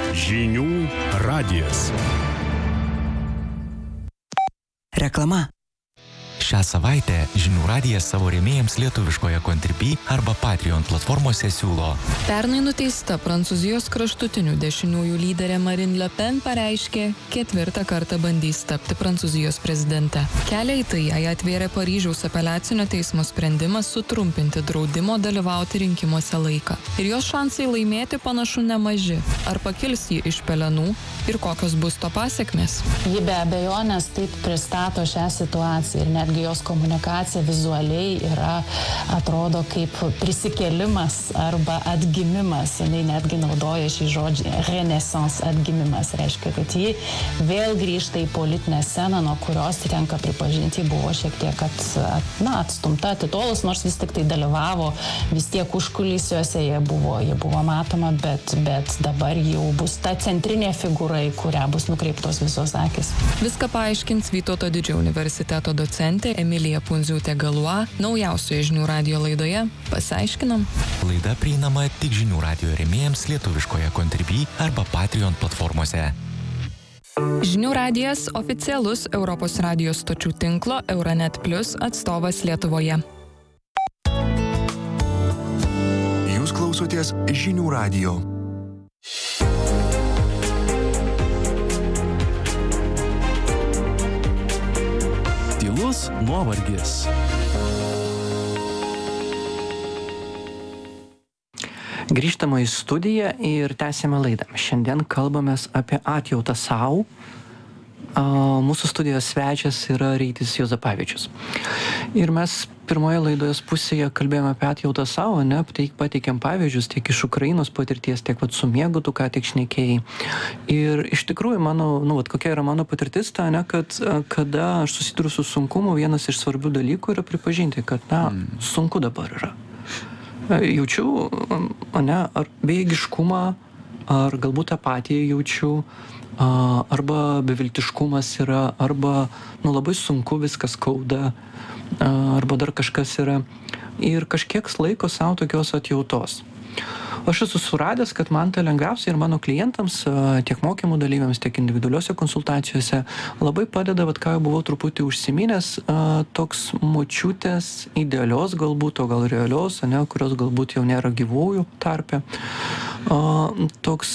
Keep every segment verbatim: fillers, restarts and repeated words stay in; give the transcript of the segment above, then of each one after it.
Žinių radijas. Reklama. Šią savaitę Žinių radijas savo rėmėjams lietuviškoje Contribui arba Patreon platformose siūlo. Pernai nuteista Prancūzijos kraštutinių dešiniųjų lyderė Marine Le Pen pareiškė, ketvirtą kartą bandys tapti Prancūzijos prezidente. Kelią į tai jai atvėrė Paryžiaus apeliacinio teismo sprendimas sutrumpinti draudimo dalyvauti rinkimuose laiką. Ir jos šansai laimėti panašu nemaži. Ar pakils ji iš pelenų ir kokios bus to pasekmės? Ji be abejonės taip pristato šią situaciją ir netgi jos komunikacija vizualiai yra, atrodo, kaip prisikėlimas arba atgimimas. Jis netgi naudoja šį žodį renaissance, atgimimas. Reiškia, kad ji vėl grįžta į politinę sceną, nuo kurios tenka pripažinti, buvo šiek tiek at, at, na, atstumta, atitolus, nors vis tik tai dalyvavo, vis tiek užkulisiuose jie buvo, jie buvo matoma, bet, bet dabar jau bus ta centrinė figūra, į kurią bus nukreiptos visos akis. Viską paaiškins Vytauto Didžiojo universiteto docentė Emilija Pundziūtė-Galua naujausioje Žinių radijo laidoje. Pasiaiškinam. Laida prieinama tik Žinių radijo rėmėjams lietuviškoje Contribui arba Patreon platformose. Žinių radijas oficialus Europos radijos stočių tinklo Euronet Plus atstovas Lietuvoje. Jūs klausotės Žinių radijo. Tylus nuovargis. Grįžtama į studiją ir tęsėme laidą. Šiandien kalbamės apie atjautą sau. Mūsų studijos svečias yra Rytis Juozapavičius. Ir mes pirmoje laidos pusėje kalbėjome apie atjautą sau, ne, pateikėm pavyzdžius tiek iš Ukrainos patirties, tiek vat su miegu tu ką tik šnekėjai. Ir iš tikrųjų, mano, nu, vat, kokia yra mano patirtis, ta, ne, kad kada aš susiduriu su sunkumu, vienas iš svarbių dalykų yra pripažinti, kad, na, mm. sunku dabar yra. Jaučiu, ne, ar bejėgiškumą, ar galbūt apatiją jaučiu, arba beviltiškumas yra, arba nu, labai sunku viskas skauda, arba dar kažkas yra. Ir kažkiek laiko savo tokios atjautos. Aš esu suradęs, kad man tai lengviausia ir mano klientams, tiek mokymų dalyviams, tiek individualiuose konsultacijose labai padeda, vat, ką jau buvau truputį užsiminęs, toks močiutės idealios galbūt, o gal realios, ne, kurios galbūt jau nėra gyvųjų tarpe. Toks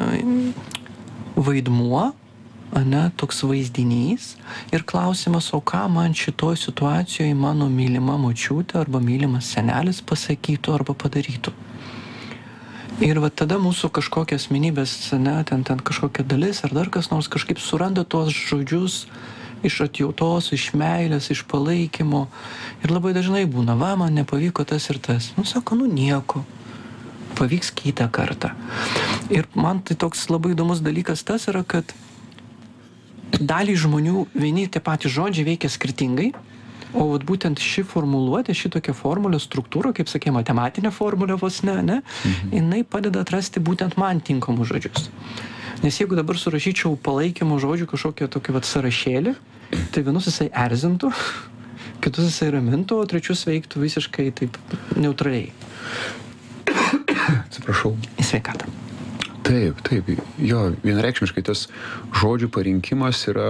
vaidmuo, ne, toks vaizdinys ir klausimas, o ką man šitoj situacijoje mano mylima močiutė arba mylimas senelis pasakytų arba padarytų. Ir va tada mūsų kažkokia asmenybės, ne, ten, ten kažkokia dalis ar dar kas nors kažkaip suranda tuos žodžius iš atjautos, iš meilės, iš palaikymo. Ir labai dažnai būna, va, man nepavyko tas ir tas. Nu, sako, nu nieko. Pavyks kitą kartą. Ir man tai toks labai įdomus dalykas tas yra, kad dalį žmonių vieni tie patys žodžiai veikia skirtingai, o vat būtent ši formuluotė, šitokia formulė, struktūra, kaip sakė, matematinė formulė vos ne, ne, mhm. jinai padeda atrasti būtent man tinkamus žodžius. Nes jeigu dabar surašyčiau palaikymo žodžių kažkokią tokį vat sąrašėlį, tai vienus jisai erzintų, kitus jisai ramintų, o trečius veiktų visiškai taip neutraliai. Atsiprašau. Į sveikatą. Taip, taip. Jo, vienareikšmiškai tas žodžių parinkimas yra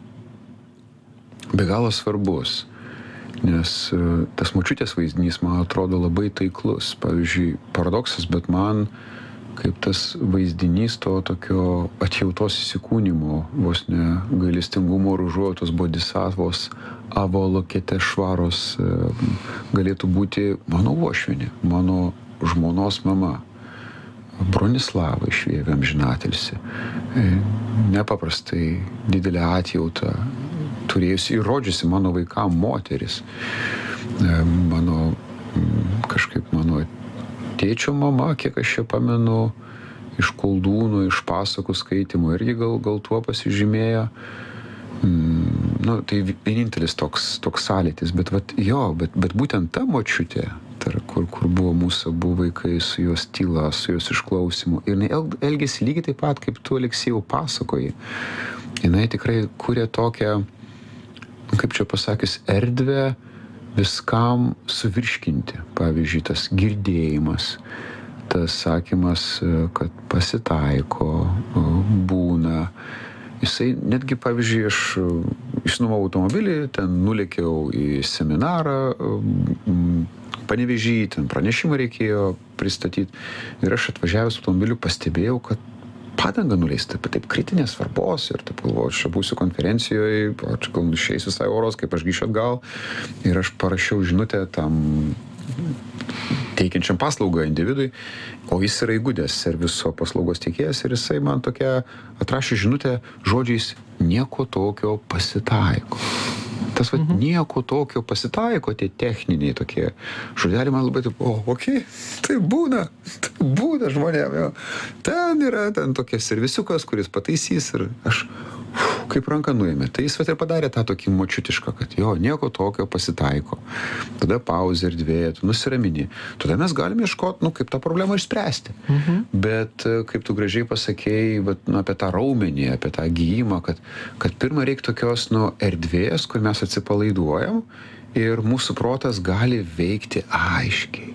be galo svarbus, nes tas močiutės vaizdinys, man atrodo, labai taiklus. Pavyzdžiui, paradoksas, bet man kaip tas vaizdinys to tokio atjautos įsikūnymo, vos ne gailestingumo ir užuojautos bodhisattvos avalokete švaros galėtų būti mano uošvienė, mano žmonos mama, Bronislava iš Vievio amžinatilsį. Nepaprastai didelę atjautą turėjusi ir rodžiusi mano vaikam moteris. Mano, kažkaip mano tėčio mama, kiek aš čia pamenu, iš Koldūnų, iš pasakų skaitymų, irgi gal, gal tuo pasižymėjo. Nu, tai vienintelis toks, toks sąlytis, bet vat, jo, bet, bet būtent ta močiutė, tar, kur, kur buvo mūsų abu vaikai su jos tyla, su jos išklausimu. Ir jinai elgėsi lygiai taip pat, kaip tu, Aleksėjau, pasakoji. Jinai tikrai kūrė tokią, kaip čia pasakius, erdvę viskam suvirškinti. Pavyzdžiui, tas girdėjimas, tas sakymas, kad pasitaiko, būna. Jisai netgi, pavyzdžiui, aš išsinuomavau automobilį, ten nulėkiau į seminarą, Panevėžy, ten pranešimą reikėjo pristatyti. Ir aš atvažiavęs automobiliu pastebėjau, kad padanga nuleista, bet taip kritinės svarbos ir taip galvoju, aš čia būsiu konferencijoje, o čia gal išeis visai oros, kaip aš grįšiu atgal. Ir aš parašiau žinutę tam teikiančiam paslaugą individui, o jis yra įgudęs serviso paslaugos teikėjas ir jisai man tokia atrašė žinutę žodžiais nieko tokio pasitaiko. Tas va, mhm. nieko tokio pasitaiko, tie techniniai tokie žodeliai man labai taip, o, okei, okay, tai būna, tai būna žmonėm, jo. Ten yra, ten tokia servisiukas, kuris pataisys ir aš uf, kaip ranką nuėmė. Tai jis va ir padarė tą tokį močiutišką, kad jo, nieko tokio pasitaiko. Tada pauzė ir dvėja, tu nusiramini. Tada mes galime ieškoti, nu, kaip tą problemą išspręsti. Mhm. Bet kaip tu gražiai pasakėjai, va, nu, apie tą raumenį, apie tą gijimą, kad, kad pirmą reikia tokios, nu, erdvės, kur mes atsipalaiduojam ir mūsų protas gali veikti aiškiai.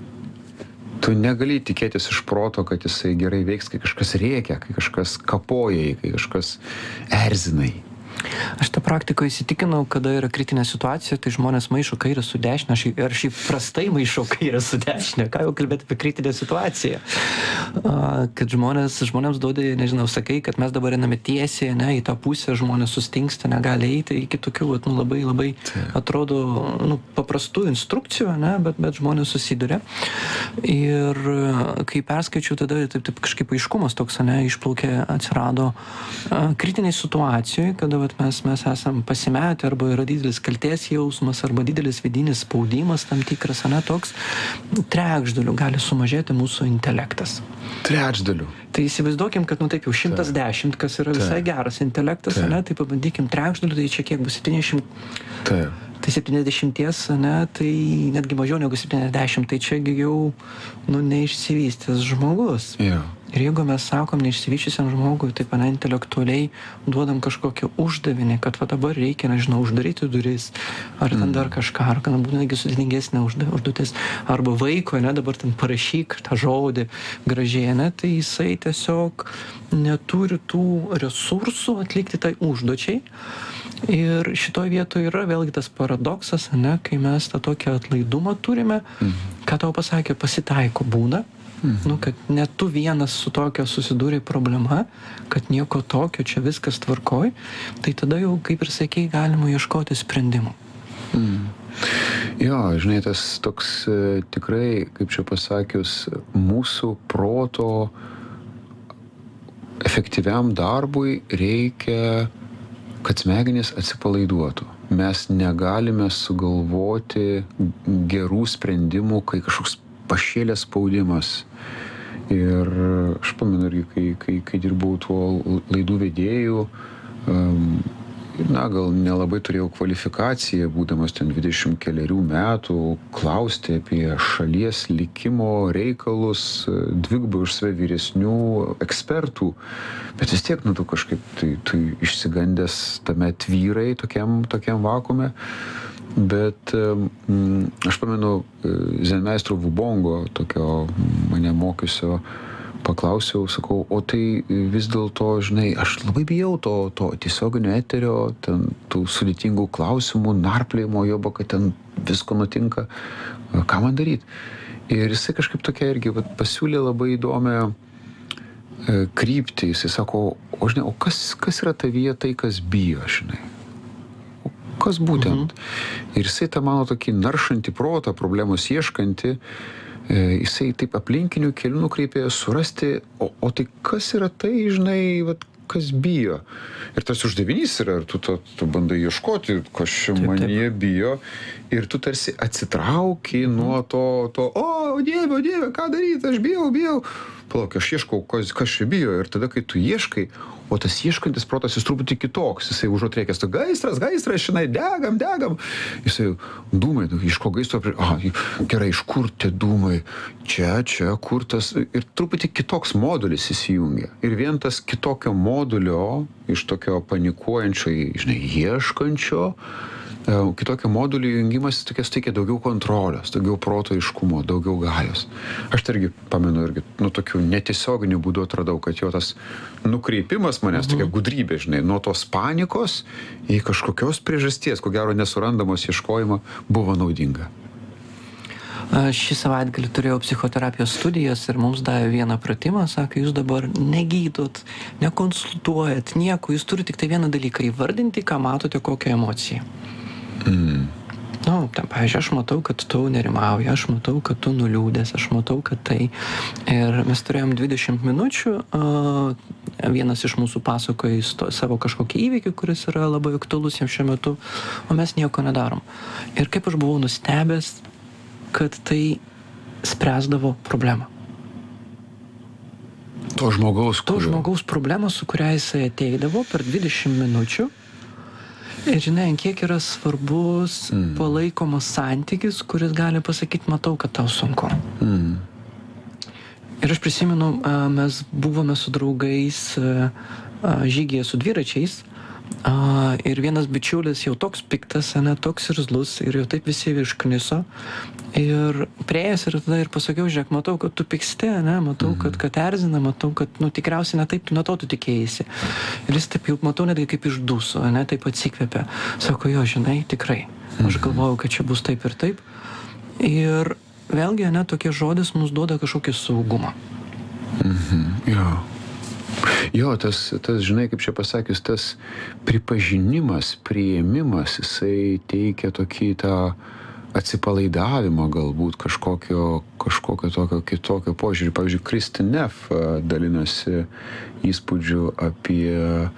Tu negali tikėtis iš proto, kad jisai gerai veiks, kai kažkas rėkia, kai kažkas kapoja, kai kažkas erzinai. Aš tą praktikoje įsitikinau, kada yra kritinė situacija, tai žmonės maišo kairę su dešinė, aš ir šiaip prastai maišau kairę su dešinė, ką jau kalbėti apie kritinę situaciją. Kad žmonės, žmonėms duodi, nežinau, sakai, kad mes dabar einame tiesiai, ne, į tą pusę, žmonės sustingsta, negali eiti, iki tokių, nu, labai, labai atrodo, nu, paprastų instrukcijų, ne, bet, bet žmonės susiduria. Ir kai perskaičiau, tada taip, taip kažkaip aiškumas toks, ne, išplaukė, atsirado kritiniai situacijoje, kada vat, mes, mes esam pasimetę, arba yra didelis kaltės jausmas, arba didelis vidinis spaudimas tam tikras, ne, toks trečdaliu gali sumažėti mūsų intelektas. Trečdaliu. Tai įsivaizduokim, kad, nu taip jau šimtas dešimt, kas yra visai geras intelektas, ne, tai pabandykim trečdaliu, tai čia kiek bus septyniasdešimt. Taip. Tai septyniasdešimties, ne, tai netgi mažiau negu septyniasdešimt, tai čiagi jau, nu, neišsivystęs žmogus. Jo. Ir jeigu mes sakom neišsivyščiusiam žmogui, taip, ne, intelektualiai duodam kažkokį uždavinį, kad va dabar reikia, nežinau, uždaryti duris, ar ten mm. dar kažką, ar kad būtų negi sudėtingesnė užduotis, arba vaiko, ne, dabar ten parašyk tą žodį gražiai, ne, tai jisai tiesiog neturi tų resursų atlikti tai užduočiai. Ir šitoje vietoje yra vėlgi tas paradoksas, ne, kai mes tą tokį atlaidumą turime, mm. ką tau pasakė, pasitaiko būna, mm. nu, kad net tu vienas su tokio susidūrė problema, kad nieko tokio, čia viskas tvarkoj, tai tada jau, kaip ir sakei, galima ieškoti sprendimų. Mm. Jo, žinai, tas toks e, tikrai, kaip čia pasakius, mūsų proto efektyviam darbui reikia, kad smegenys atsipalaiduotų. Mes negalime sugalvoti gerų sprendimų, kai kažkoks pašėlės spaudimas. Ir aš pamenu irgi, kai, kai, kai dirbau tuo laidų vedėjų, um, na, gal nelabai turėjau kvalifikaciją, būdamas ten dvidešimt kelerių metų, klausti apie šalies likimo reikalus dvigubai už save vyresnių ekspertų. Bet vis tiek, nu, tu kažkaip tai, tai išsigandęs tame tvyrai tokiam, tokiam vakume. Bet mm, aš pamenu zenmeistro Vubongo, tokio mane mokiusio, paklausiau, sakau, o tai vis dėlto, žinai, aš labai bijau to, to tiesioginio eterio, ten tų sudėtingų klausimų, narplėjimo, joba, kad ten visko nutinka, ką man daryti. Ir jisai kažkaip tokia irgi vat, pasiūlė labai įdomią e, kryptį. Jisai sako, o žinai, o kas, kas yra tavyje tai, kas bijo, žinai? O kas būtent? Mhm. Ir jisai tą mano tokį naršantį protą, problemos ieškantį, jisai taip aplinkinių kelių nukreipė surasti, o, o tai kas yra tai, žinai, vat, kas bijo. Ir tas uždavinys yra, ir tu, tu, tu bandai ieškoti, kas čia manyje bijo, ir tu tarsi atsitrauki mm. nuo to, to, o, Dieve, o Dieve, ką daryti, aš bijau, bijau. Palauk, aš ieškau, kas, kas čia bijo, ir tada, kai tu ieškai, o tas ieškantis protas jis truputį kitoks, jisai užuot rėkęs, tu gaisras, gaisras, šinai, degam, degam. Jisai dūmai, iš ko gaisro, a, gerai, iš kur tie dūmai, čia, čia, kur tas, ir truputį kitoks modulis įsijungia. Ir vien tas kitokio modulio, iš tokio panikuojančio, žinai, ieškančio, kitokio modulių jungimas tokias teikia daugiau kontrolės, daugiau proto aiškumo, daugiau galios. Aš tai irgi pamenu, irgi, nu, tokių netiesioginių būdų atradau, kad jo tas nukreipimas manęs, tokia gudrybė, žinai, nuo tos panikos į kažkokios priežasties, ko gero nesurandamos ieškojimą, buvo naudinga. Šį savaitgalį turėjau psichoterapijos studijas ir mums davė vieną pratimą, sako, jūs dabar negydot, nekonsultuojat, nieko, jūs turite tik tai vieną dalyką – įvardinti, ką matote, kokią emociją. Mm. Nu, ten, pavyzdžiui, aš matau, kad tu nerimauji, aš matau, kad tu nuliūdęs, aš matau, kad tai. Ir mes turėjom dvidešimt minučių, vienas iš mūsų pasakoja savo kažkokį įvykį, kuris yra labai aktualus jam šiuo metu, o mes nieko nedarom. Ir kaip aš buvau nustebęs, kad tai spręsdavo problemą. To žmogaus, to žmogaus problemą, su kuria jisai ateidavo per dvidešimt minučių. Ir žinai, kiek yra svarbus mm. palaikomas santykis, kuris gali pasakyti, matau, kad tau sunku. Mm. Ir aš prisimenu, mes buvome su draugais žygyje su dviračiais. Uh, ir vienas bičiulis jau toks piktas, ne, toks irzlus ir jau taip visi iškniso ir prieėjęs ir tada ir pasakiau, žiūrėk, matau, kad tu pyksti, ne, matau, kad, kad erzina, matau, kad, nu, tikriausiai ne taip, nuo to tu tikėjaisi. Ir jis taip jau, matau, netgi kaip išduso, ne, taip atsikvėpė. Sako, jo, žinai, tikrai. Aš galvojau, kad čia bus taip ir taip. Ir vėlgi, ne, tokie žodis mums duoda kažkokį saugumą. Mhm, jo. Jo, tas, tas, žinai, kaip čia pasakius, tas pripažinimas, priėmimas, jisai teikia tokį tą atsipalaidavimą galbūt kažkokio, kažkokio tokio kitokio požiūrį. Pavyzdžiui, Kristin Neff dalinasi įspūdžiu apie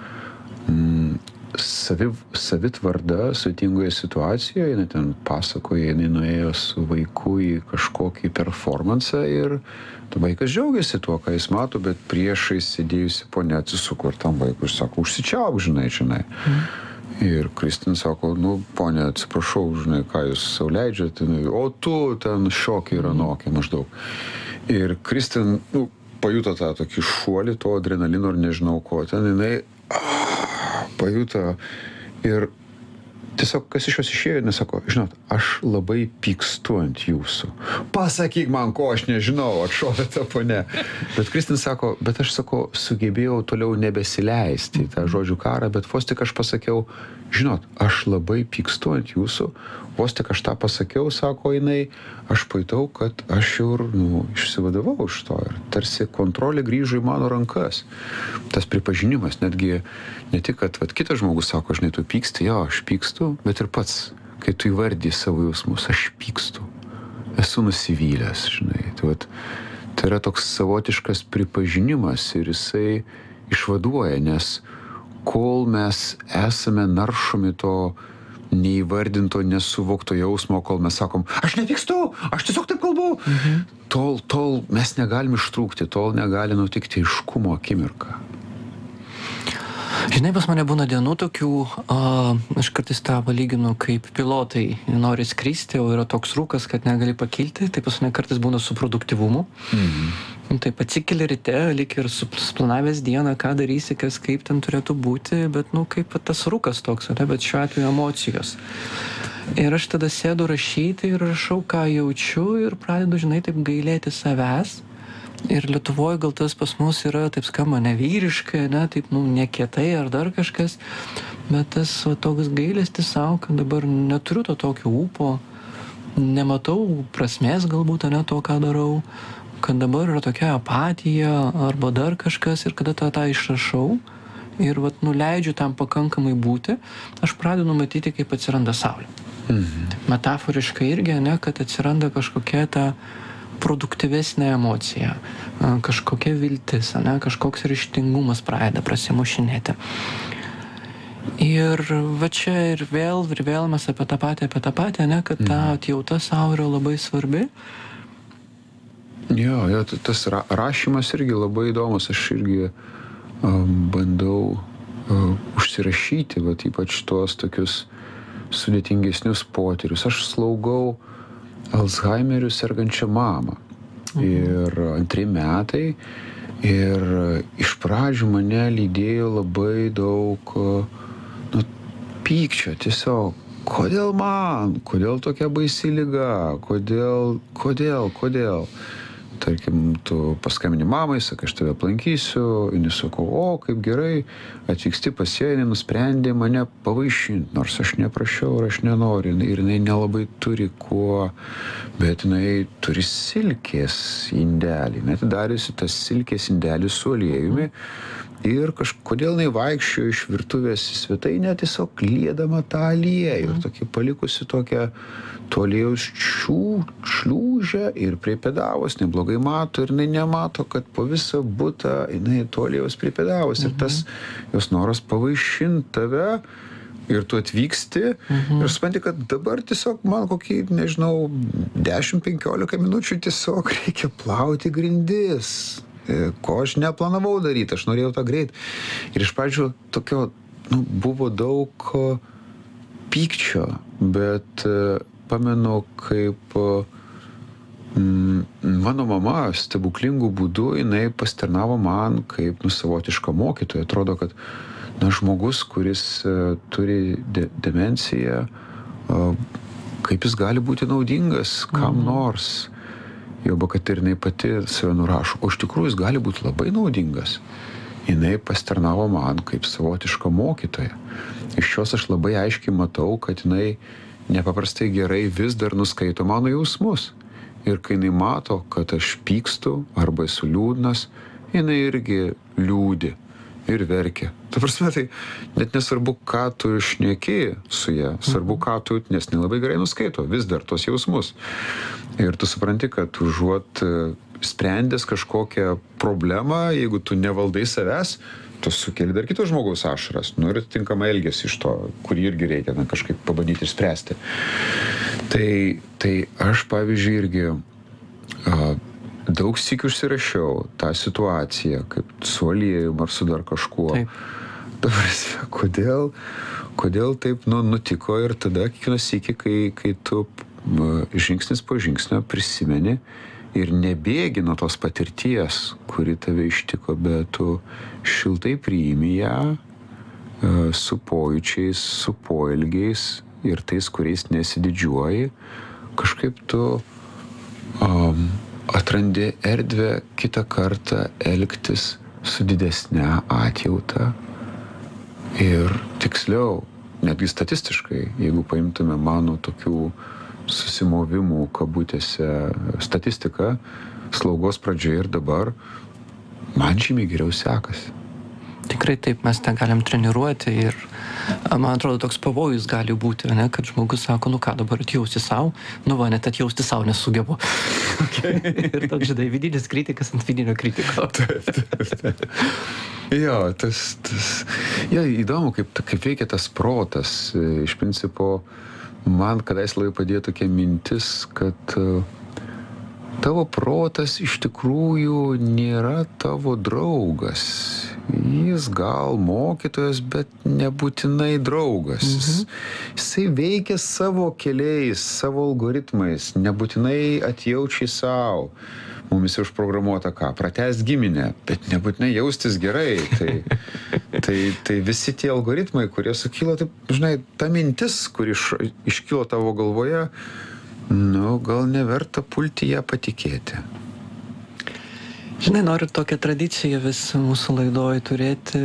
mm, savi, savitvardą sudėtingoje situacijoje. Jinai ten pasakoja, jinai nuėjo su vaiku į kažkokį performansą ir vaikas džiaugiasi tuo, ką jis mato, bet priešais sėdėjusi ponia atsisuko ir tam vaikui sako, užsičiauk, žinai, žinai. Mm. Ir Kristin sako, nu, ponia, atsiprašau, žinai, ką jūs sau leidžiate, o tu ten šokiai ir anokiai maždaug. Ir Kristin, nu, pajuto tą tokį šuolį, to adrenalino ir nežinau ko, ten jinai ah, pajuto ir tiesiog, kas iš jos išėjo, nesako, žinot, aš labai pykstu ant jūsų. Pasakyk man, ko aš nežinau, atšovė ta ponia. Bet Kristin sako, bet aš sako, sugebėjau toliau nebesileisti į tą žodžių karą, bet vos tik aš pasakiau, žinot, aš labai pykstu ant jūsų, vos tik aš tą pasakiau, sako jinai, aš pajutau, kad aš jau, nu, išsivadavau iš to ir tarsi kontrolė grįžo į mano rankas. Tas pripažinimas, netgi ne tik, kad vat, kitas žmogus sako, žinai, tu pyksti, jo, aš pykstu, bet ir pats, kai tu įvardį savo jausmus, aš pykstu, esu nusivylęs, žinai. Tai, vat, tai yra toks savotiškas pripažinimas ir jisai išvaduoja, nes kol mes esame naršomi to neįvardinto, nesuvokto jausmo, kol mes sakom, aš nepykstu, aš tiesiog taip kalbu, mhm. tol, tol mes negalim ištrūkti, tol negali nutikti aiškumo akimirka. Žinai, pas mane būna dienų tokių, uh, aš kartais tą palyginu, kaip pilotai nori skristi, o yra toks rūkas, kad negali pakilti, tai pas mane kartais būna su produktyvumu. Mhm. Taip atsikeli ryte, lyg ir suplanavęs dieną, ką darysi, kas kaip ten turėtų būti, bet, nu, kaip tas rūkas toks, ne, bet šiuo atveju emocijos. Ir aš tada sėdu rašyti ir rašau, ką jaučiu ir pradedu, žinai, taip gailėti savęs. Ir Lietuvoje gal tas pas mus yra, taip skamba, nevyriškai, ne, taip, nu, nekietai ar dar kažkas, bet tas va, toks gailestis savo, kad dabar neturiu to tokio ūpo, nematau prasmės galbūt, ne, to, ką darau, kad dabar yra tokia apatija arba dar kažkas ir kada tą, tą išrašau ir vat, nuleidžiu tam pakankamai būti, aš pradedu matyti, kaip atsiranda saulė. Mhm. Metaforiškai irgi, ne, kad atsiranda kažkokia ta produktyvesnė emocija, kažkokia viltis, ne, kažkoks ryžtingumas pradeda prasimušinėti. Ir va čia ir vėl, ir vėl mes apie tą patį, apie tą patį, ne, kad ta atjauta savo yra labai svarbi. Jo, jo, tas ra- rašymas irgi labai įdomus, aš irgi um, bandau uh, užsirašyti, vat, ypač tuos tokius sudėtingesnius potyrius. Aš slaugau Alzheimeriu sergančią mamą. Mhm. Ir antri metai. Ir iš pradžių mane lydėjo labai daug nu, pykčio. Tiesiog, kodėl man, kodėl tokia baisi liga, kodėl, kodėl, kodėl. Tarkim, tu paskambini mamai, sakai, aš tave aplankysiu, jinai sako, o, kaip gerai, atvyksti pas ją, jinai nusprendė mane pavaišinti, nors aš neprašiau ir aš nenoriu, ir jinai nelabai turi kuo, bet jinai turi silkės indelį, net dariusi tas silkės indelį su aliejumi ir kažkodėl jinai vaikščiojo iš virtuvės į svetainę, tiesiog liedama tą aliejų ir tokį palikusi tokią to aliejaus šliūžę ir prie pedavos neblogai mato ir jinai nemato, kad po visą butą jinai to aliejaus prie pedavos ir tas jos noras pavaišinti tave ir tu atvyksti mhm. ir supranti, kad dabar tiesiog man kokį, nežinau, dešimt penkiolika minučių tiesiog reikia plauti grindis, ko aš neplanavau daryti, aš norėjau tą greit. Ir iš pradžių tokio, nu, buvo daug pykčio, bet pamenu, kaip mm, mano mama stebuklingų būdų, jinai pasitarnavo man kaip nu, savotiška mokytoja. Atrodo, kad na, žmogus, kuris uh, turi de- demenciją, uh, kaip jis gali būti naudingas kam mhm. nors. Jau kad ir jinai pati save nurašo. O iš tikrųjų jis gali būti labai naudingas. Jinai pasitarnavo man kaip savotiška mokytoja. Iš šios aš labai aiškiai matau, kad jinai nepaprastai gerai vis dar nuskaito mano jausmus. Ir kai jinai mato, kad aš pykstu arba esu liūdnas, jinai irgi liūdi ir verkia. Ta prasme, tai net nesvarbu, ką tu šneki su ja, svarbu, ką tu, nes nelabai gerai nuskaito vis dar tos jausmus. Ir tu supranti, kad užuot sprendęs kažkokią problemą, jeigu tu nevaldai savęs, tu sukeli dar kito žmogaus ašaras, nu ir atitinkamai elgesį iš to, kurį irgi reikia na, kažkaip pabandyti išspręsti. Tai, tai aš, pavyzdžiui, irgi a, daug sykių užsirašiau tą situaciją, kaip su aliejum ar su dar kažkuo. Taip. Dabar, kodėl, kodėl taip nu, nutiko ir tada kiekvieną sykį, kai, kai tu a, žingsnis po žingsnio prisimeni ir nebėgi nuo tos patirties, kuri tave ištiko, bet tu šiltai priimi ją su pojūčiais, su poelgiais ir tais, kuriais nesididžiuoji, kažkaip tu um, atrandi erdvę kitą kartą elgtis su didesne atjauta ir tiksliau, netgi statistiškai, jeigu paimtume mano tokių susimovimų kabutėse statistiką, slaugos pradžioje ir dabar, man žymiai geriau sekasi. Tikrai taip, mes ten galim treniruoti ir man atrodo toks pavojus gali būti, ne, kad žmogus sako, nu ką dabar atjausti savo, nu va, net atjausti savo nesugebu. Okay. Ir toks, žinai, vidinis kritikas ant vidinio kritiko. Taip, taip, taip. Jo, tas, tas, jo, įdomu, kaip, kaip veikia tas protas. Iš principo, man kadais labai padėjo tokia mintis, kad uh, tavo protas iš tikrųjų nėra tavo draugas. Jis gal mokytojas, bet nebūtinai draugas. Mhm. Jisai veikia savo keliais, savo algoritmais, nebūtinai atjaučiai savo. Mumis užprogramuota ką? Pratęst giminę, bet nebūtinai jaustis gerai. Tai, tai, tai visi tie algoritmai, kurie sukilo, taip, žinai, ta mintis, kuri iš, iškilo tavo galvoje, nu, gal neverta pulti ją patikėti. Žinai, noriu tokią tradiciją vis mūsų laidoj turėti.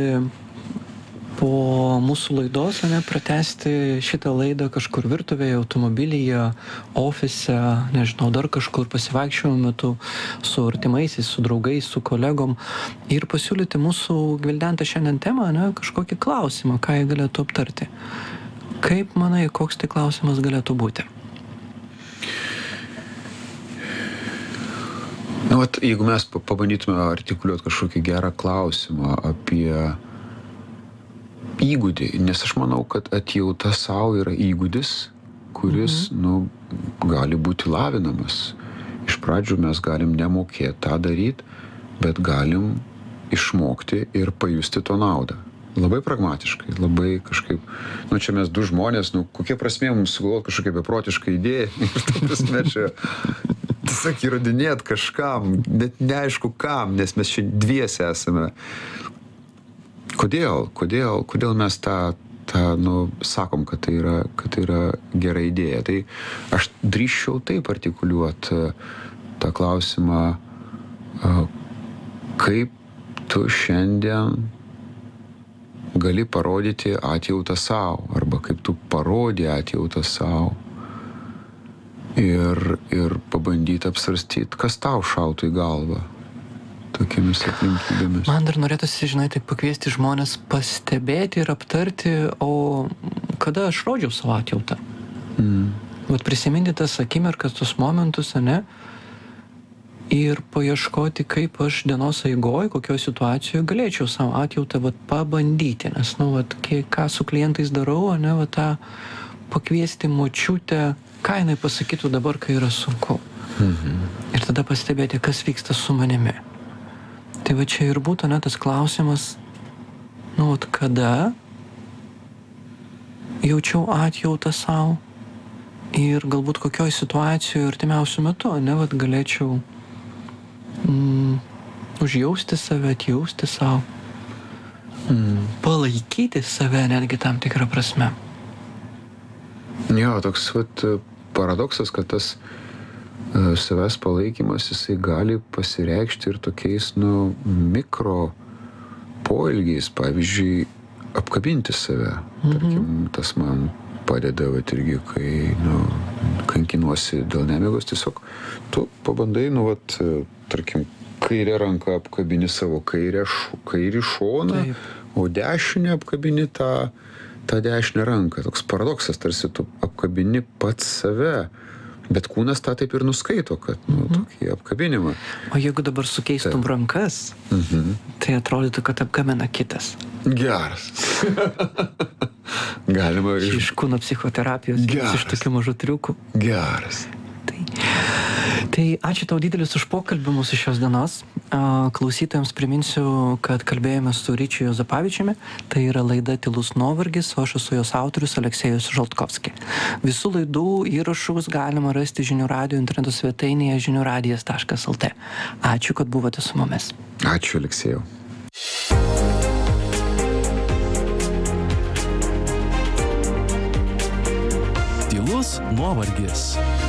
Po mūsų laidos, ne, pratęsti šitą laidą kažkur virtuvėje, automobilyje, ofise, nežinau, dar kažkur pasivaikščiojimo metu su artimaisiais, su draugais, su kolegom ir pasiūlyti mūsų gvildentą šiandien temą, ne, kažkokį klausimą, ką jie galėtų aptarti. Kaip manai, koks tai klausimas galėtų būti? Na, vat, jeigu mes pabandytume artikuliuoti kažkokį gerą klausimą apie įgūdį, nes aš manau, kad atjauta savo yra įgūdis, kuris, mhm. nu, gali būti lavinamas. Iš pradžių mes galim nemokėti tą daryti, bet galim išmokti ir pajusti to naudą. Labai pragmatiškai, labai kažkaip, nu, čia mes du žmonės, nu, kokie prasmė mums sugalvoti kažkokią beprotišką idėją ir ta prasme čia tiesiog įrodinėt kažkam, net neaišku kam, nes mes čia dviese esame. Kodėl? Kodėl, kodėl mes tą tą, nu, sakom, kad tai yra, kad tai yra gera idėja. Tai aš drįsčiau taip artikuliuoti tą klausimą, kaip tu šiandien gali parodyti atjautą savo, arba kaip tu parodė atjautą savo ir, ir pabandyti apsvarstyti, kas tau šautų į galvą tokiamis aplinkybėmis. Man dar norėtųsi, žinai, taip pakviesti žmonės pastebėti ir aptarti, o kada aš rodžiau savo atjautą. Mm. Vat prisiminti tas akimirkas, tus momentus, ne? Ir paieškoti, kaip aš dienos eigoj, kokioje situacijoje galėčiau savo atjautą vat, pabandyti. Nes, nu, vat, ką su klientais darau, ne, vat, tą pakviesti močiutę, ką jinai pasakytų dabar, kai yra sunku. Mhm. Ir tada pastebėti, kas vyksta su manimi. Tai va čia ir būtų, ne, tas klausimas, nu, vat, kada jaučiau atjautą savo ir galbūt kokioj situacijoje artimiausiu metu, ne, vat, galėčiau Mm, užjausti save, atjausti savo, mm, palaikyti save netgi tam tikrą prasme. Jo, toks vat, paradoksas, kad tas uh, savęs palaikymas, jisai gali pasireikšti ir tokiais, nu, mikro poelgiais, pavyzdžiui, apkabinti save. Mhm. Tarkim, tas man padeda, vat, irgi, kai, nu, kankinuosi dėl nemigos, tiesiog tu pabandai, nu, vat, tarkim, kairę ranką apkabini savo kairę, kairį šoną, taip, o dešinę apkabini tą, tą dešinę ranką. Toks paradoksas, tarsi tu apkabini pats save, bet kūnas tą taip ir nuskaito, kad, nu, mhm. tokį apkabinimą. O jeigu dabar sukeistum taip. rankas, mhm. tai atrodytų, kad apkabina kitas. Geras. Galima iš... Iš kūno psichoterapijos, iš tokių mažų triukų. Geras. Tai, tai ačiū tau didelis už pokalbį mūsų šios dienos. Klausytojams priminsiu, kad kalbėjome su Ryčiu Juozapavičiumi. Tai yra laida Tylus nuovargis, o aš esu jos autorius Aleksejus Žaltkovski. Visų laidų įrašus galima rasti Žinių radijo interneto svetainėje žinių radijas taškas el tė. Ačiū, kad buvote su mumis. Ačiū, Aleksejau. Tylus nuovargis.